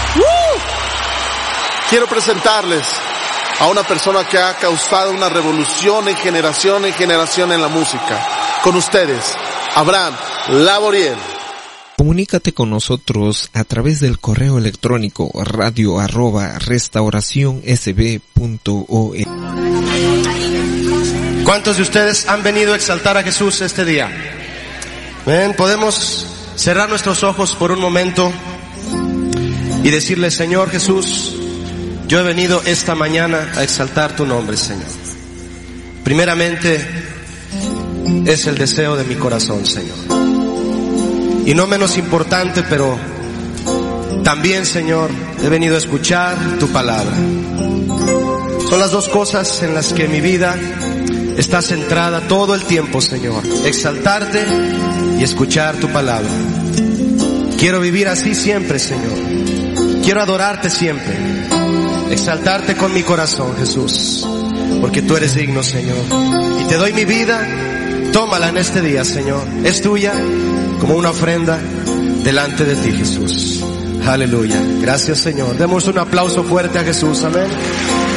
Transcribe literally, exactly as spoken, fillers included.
¡Uh! Quiero presentarles a una persona que ha causado una revolución en generación en generación en la música. Con ustedes, Abraham Laboriel. Comunícate con nosotros a través del correo electrónico radio arroba restauración s b punto org. ¿Cuántos de ustedes han venido a exaltar a Jesús este día? Ven, podemos cerrar nuestros ojos por un momento y decirle: Señor Jesús, yo he venido esta mañana a exaltar tu nombre, Señor. Primeramente, es el deseo de mi corazón, Señor. Y no menos importante, pero también, Señor, he venido a escuchar tu palabra. Son las dos cosas en las que mi vida está centrada todo el tiempo, Señor. Exaltarte y escuchar tu palabra. Quiero vivir así siempre, Señor. Quiero adorarte siempre. Exaltarte con mi corazón, Jesús, porque tú eres digno, Señor. Y te doy mi vida, tómala en este día, Señor. Es tuya como una ofrenda delante de ti, Jesús. Aleluya. Gracias, Señor. Demos un aplauso fuerte a Jesús. Amén.